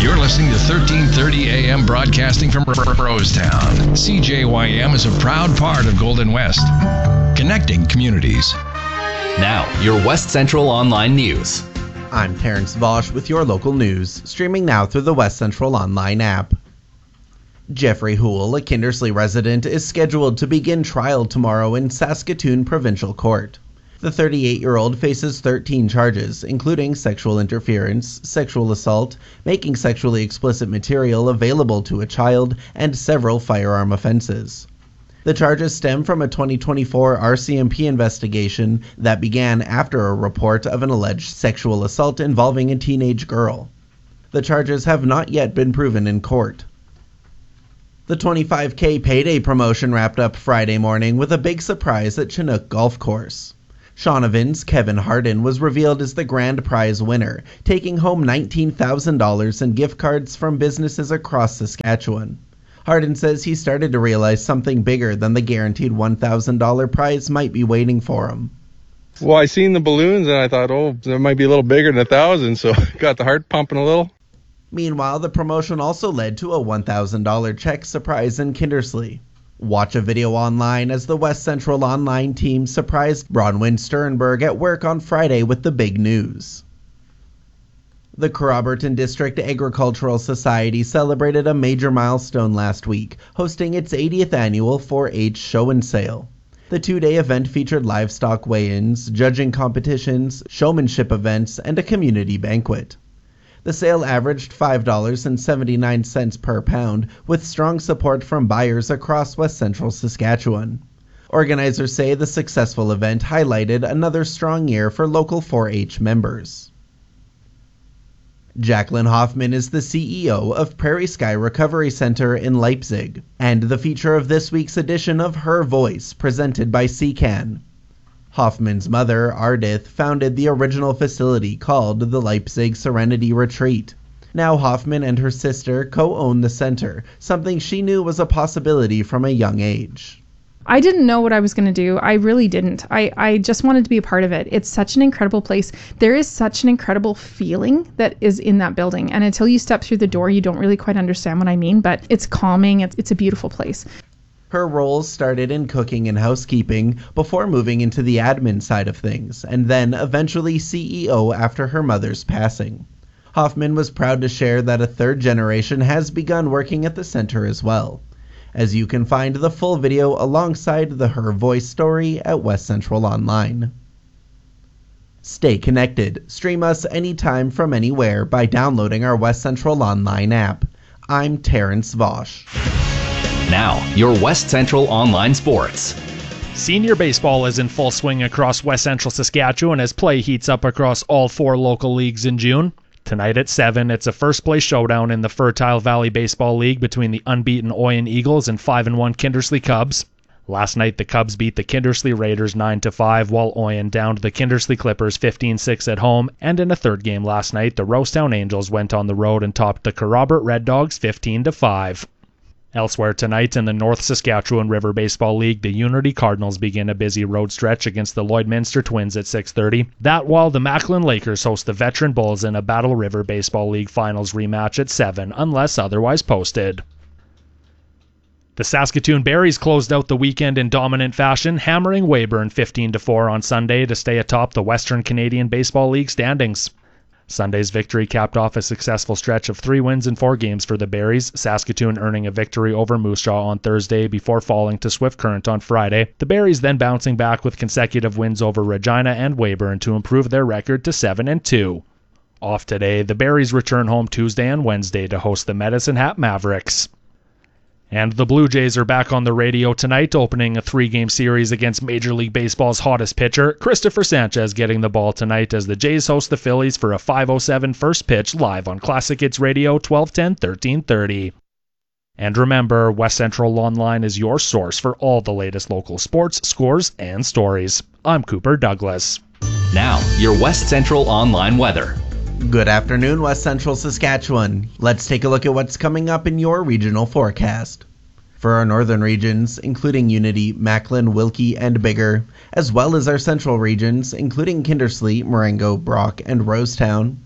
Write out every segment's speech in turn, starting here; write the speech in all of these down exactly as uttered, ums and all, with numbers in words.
You're listening to thirteen thirty A M broadcasting from Rosetown. C J Y M is a proud part of Golden West, connecting communities. Now, your West Central Online News. I'm Terrence Vosch with your local news, streaming now through the West Central Online app. Jeffrey Houle, a Kindersley resident, is scheduled to begin trial tomorrow in Saskatoon Provincial Court. The thirty-eight-year-old faces thirteen charges, including sexual interference, sexual assault, making sexually explicit material available to a child, and several firearm offenses. The charges stem from a twenty twenty-four R C M P investigation that began after a report of an alleged sexual assault involving a teenage girl. The charges have not yet been proven in court. The twenty-five K payday promotion wrapped up Friday morning with a big surprise at Chinook Golf Course. Shaughnavan's Kevin Harden was revealed as the grand prize winner, taking home nineteen thousand dollars in gift cards from businesses across Saskatchewan. Harden says he started to realize something bigger than the guaranteed one thousand dollars prize might be waiting for him. Well, I seen the balloons and I thought, oh, that might be a little bigger than a thousand, so got the heart pumping a little. Meanwhile, the promotion also led to a one thousand dollars check surprise in Kindersley. Watch a video online as the West Central Online team surprised Bronwyn Sternberg at work on Friday with the big news. The Corroberton District Agricultural Society celebrated a major milestone last week, hosting its eightieth annual four H show and sale. The two-day event featured livestock weigh-ins, judging competitions, showmanship events, and a community banquet. The sale averaged five dollars and seventy-nine cents per pound, with strong support from buyers across West Central Saskatchewan. Organizers say the successful event highlighted another strong year for local four H members. Jacqueline Hoffman is the C E O of Prairie Sky Recovery Center in Leipzig, and the feature of this week's edition of Her Voice, presented by C C A N. Hoffman's mother, Ardith, founded the original facility called the Leipzig Serenity Retreat. Now Hoffman and her sister co-own the center, something she knew was a possibility from a young age. I didn't know what I was going to do. I really didn't. I, I just wanted to be a part of it. It's such an incredible place. There is such an incredible feeling that is in that building. And until you step through the door, you don't really quite understand what I mean, but it's calming. It's, it's a beautiful place. Her roles started in cooking and housekeeping before moving into the admin side of things, and then eventually C E O after her mother's passing. Hoffman was proud to share that a third generation has begun working at the center as well. As you can find the full video alongside the Her Voice story at West Central Online. Stay connected. Stream us anytime from anywhere by downloading our West Central Online app. I'm Terrence Vosch. Now, your West Central Online Sports. Senior baseball is in full swing across West Central Saskatchewan as play heats up across all four local leagues in June. Tonight at seven, it's a first-place showdown in the Fertile Valley Baseball League between the unbeaten Oyen Eagles and five and one Kindersley Cubs. Last night, the Cubs beat the Kindersley Raiders nine to five, while Oyen downed the Kindersley Clippers fifteen six at home, and in a third game last night, the Rosetown Angels went on the road and topped the Corrobert Red Dogs fifteen to five. Elsewhere tonight in the North Saskatchewan River Baseball League, the Unity Cardinals begin a busy road stretch against the Lloydminster Twins at six thirty. That while the Macklin Lakers host the Veteran Bulls in a Battle River Baseball League Finals rematch at seven, unless otherwise posted. The Saskatoon Berries closed out the weekend in dominant fashion, hammering Weyburn fifteen to four on Sunday to stay atop the Western Canadian Baseball League standings. Sunday's victory capped off a successful stretch of three wins in four games for the Berries, Saskatoon earning a victory over Moose Jaw on Thursday before falling to Swift Current on Friday. The Berries then bouncing back with consecutive wins over Regina and Weyburn to improve their record to seven and two. Off today, the Berries return home Tuesday and Wednesday to host the Medicine Hat Mavericks. And the Blue Jays are back on the radio tonight, opening a three-game series against Major League Baseball's hottest pitcher, Christopher Sanchez, getting the ball tonight as the Jays host the Phillies for a five oh seven first pitch live on Classic Hits Radio twelve ten, thirteen thirty. And remember, West Central Online is your source for all the latest local sports, scores, and stories. I'm Cooper Douglas. Now, your West Central Online weather. Good afternoon, West Central Saskatchewan. Let's take a look at what's coming up in your regional forecast. For our northern regions, including Unity, Macklin, Wilkie, and Biggar, as well as our central regions, including Kindersley, Marengo, Brock, and Rosetown.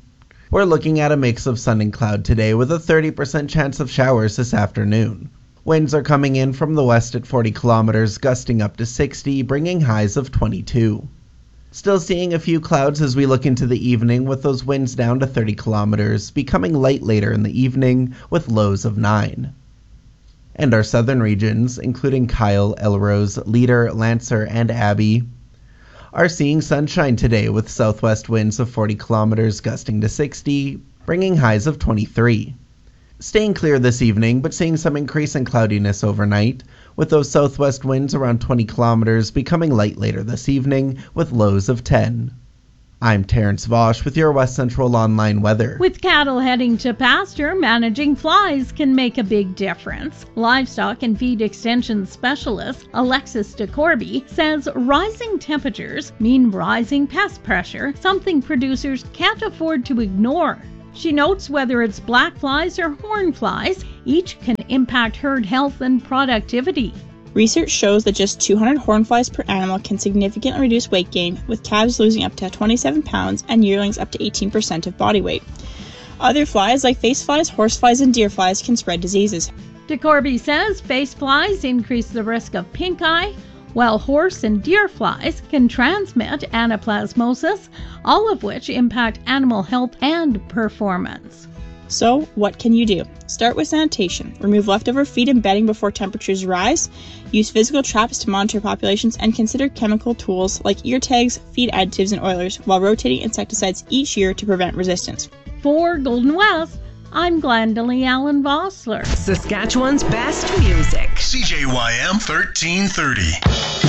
We're looking at a mix of sun and cloud today with a thirty percent chance of showers this afternoon. Winds are coming in from the west at forty kilometers, gusting up to sixty, bringing highs of twenty-two. Still seeing a few clouds as we look into the evening with those winds down to thirty kilometers, becoming light later in the evening with lows of nine. And our southern regions, including Kyle, Elrose, Leader, Lancer, and Abbey, are seeing sunshine today with southwest winds of forty kilometers gusting to sixty, bringing highs of twenty-three. Staying clear this evening, but seeing some increase in cloudiness overnight, with those southwest winds around twenty kilometers becoming light later this evening with lows of ten. I'm Terrence Vosch with your West Central Online weather. With cattle heading to pasture, managing flies can make a big difference. Livestock and feed extension specialist Alexis DeCorby says rising temperatures mean rising pest pressure, something producers can't afford to ignore. She notes whether it's black flies or horn flies, each can impact herd health and productivity. Research shows that just two hundred horn flies per animal can significantly reduce weight gain, with calves losing up to twenty-seven pounds and yearlings up to eighteen percent of body weight. Other flies like face flies, horse flies, and deer flies can spread diseases. DeCorby says face flies increase the risk of pink eye, while horse and deer flies can transmit anaplasmosis, all of which impact animal health and performance. So, what can you do? Start with sanitation. Remove leftover feed and bedding before temperatures rise. Use physical traps to monitor populations, and consider chemical tools like ear tags, feed additives, and oilers while rotating insecticides each year to prevent resistance. For Golden West, I'm Glendalee Allen Vossler. Saskatchewan's best music. C J Y M thirteen thirty.